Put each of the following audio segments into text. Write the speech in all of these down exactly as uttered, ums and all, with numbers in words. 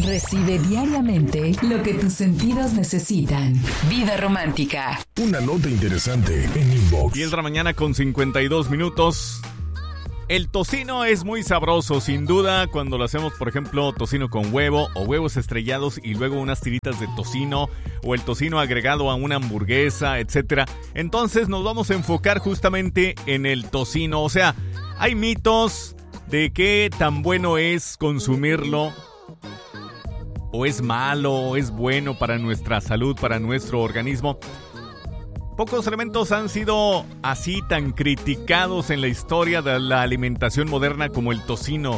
Recibe diariamente lo que tus sentidos necesitan. Vida romántica. Una nota interesante en Inbox. diez de la mañana con cincuenta y dos minutos. El tocino es muy sabroso, sin duda, cuando lo hacemos, por ejemplo, tocino con huevo o huevos estrellados y luego unas tiritas de tocino o el tocino agregado a una hamburguesa, etcétera. Entonces nos vamos a enfocar justamente en el tocino. O sea, hay mitos de qué tan bueno es consumirlo, o es malo, o es bueno para nuestra salud, para nuestro organismo. Pocos elementos han sido así tan criticados en la historia de la alimentación moderna como el tocino,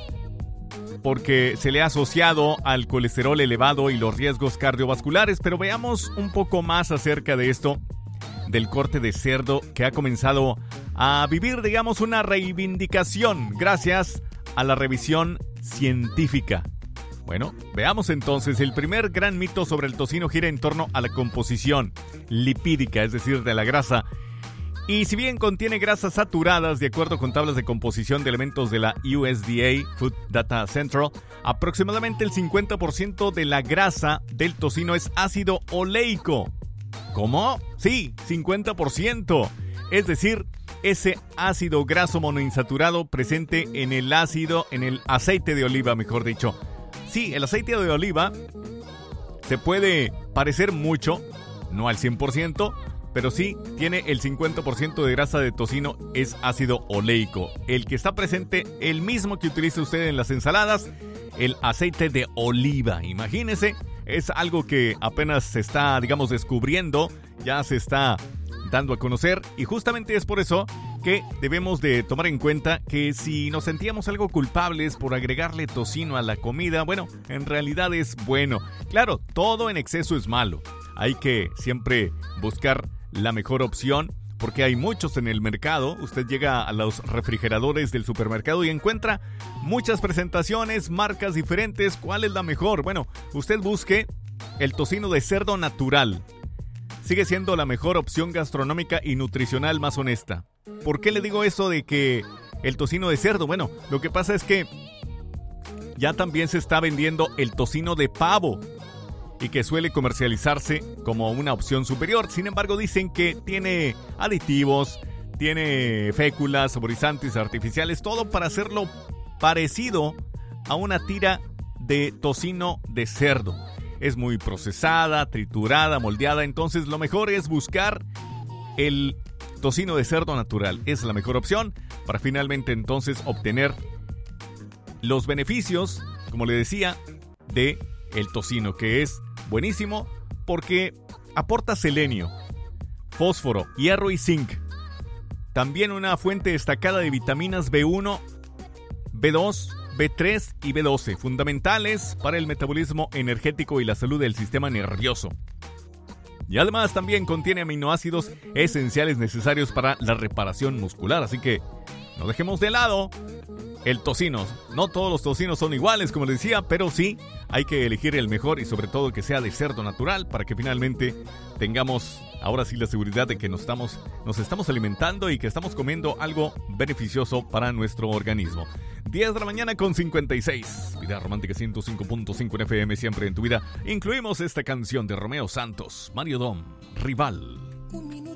porque se le ha asociado al colesterol elevado y los riesgos cardiovasculares. Pero veamos un poco más acerca de esto, del corte de cerdo, que ha comenzado a vivir, digamos, una reivindicación gracias a la revisión científica. Bueno, veamos entonces. El primer gran mito sobre el tocino gira en torno a la composición lipídica, es decir, de la grasa. Y si bien contiene grasas saturadas, de acuerdo con tablas de composición de elementos de la U S D A Food Data Central, aproximadamente el cincuenta por ciento de la grasa del tocino es ácido oleico. ¿Cómo? Sí, cincuenta por ciento. Es decir, ese ácido graso monoinsaturado presente en el ácido, en el aceite de oliva, mejor dicho. Sí, el aceite de oliva se puede parecer mucho, no al cien por ciento, pero sí tiene el cincuenta por ciento de grasa de tocino, es ácido oleico. El que está presente, el mismo que utiliza usted en las ensaladas, el aceite de oliva. Imagínese, es algo que apenas se está, digamos, descubriendo, ya se está dando a conocer, y justamente es por eso que debemos de tomar en cuenta que si nos sentíamos algo culpables por agregarle tocino a la comida, bueno, en realidad es bueno. Claro, todo en exceso es malo. Hay que siempre buscar la mejor opción, porque hay muchos en el mercado. Usted llega a los refrigeradores del supermercado y encuentra muchas presentaciones, marcas diferentes. ¿Cuál es la mejor? Bueno, usted busque el tocino de cerdo natural. Sigue siendo la mejor opción gastronómica y nutricional más honesta. ¿Por qué le digo eso de que el tocino de cerdo? Bueno, lo que pasa es que ya también se está vendiendo el tocino de pavo y que suele comercializarse como una opción superior. Sin embargo, dicen que tiene aditivos, tiene féculas, saborizantes artificiales, todo para hacerlo parecido a una tira de tocino de cerdo. Es muy procesada, triturada, moldeada. Entonces lo mejor es buscar el tocino de cerdo natural. Es la mejor opción para finalmente entonces obtener los beneficios, como le decía, de el tocino, que es buenísimo porque aporta selenio, fósforo, hierro y zinc. También una fuente destacada de vitaminas B uno, B dos, B tres y B doce, fundamentales para el metabolismo energético y la salud del sistema nervioso. Y además también contiene aminoácidos esenciales necesarios para la reparación muscular, así que no dejemos de lado el tocino. No todos los tocinos son iguales, como les decía, pero sí hay que elegir el mejor y sobre todo que sea de cerdo natural para que finalmente tengamos ahora sí la seguridad de que nos estamos, nos estamos alimentando y que estamos comiendo algo beneficioso para nuestro organismo. diez de la mañana con cincuenta y seis. Vida Romántica ciento cinco punto cinco en F M, siempre en tu vida. Incluimos esta canción de Romeo Santos, Mario Dom, Rival. Un minuto